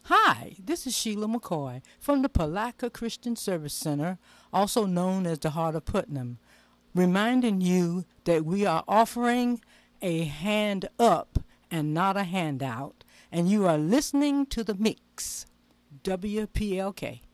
Hi, this is Sheila McCoy from the Palaca Christian Service Center, also known as the Heart of Putnam, reminding you that we are offering a hand up and not a handout, and you are listening to the mix. WPLK.